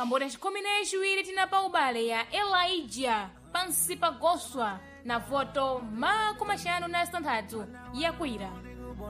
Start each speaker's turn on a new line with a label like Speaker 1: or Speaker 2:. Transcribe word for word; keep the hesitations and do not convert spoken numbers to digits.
Speaker 1: pambota cikhumi na ciwiri tinapa ubale ya elijah pansi pa goswa na voto makumi axanu na sithanthatu yakwira.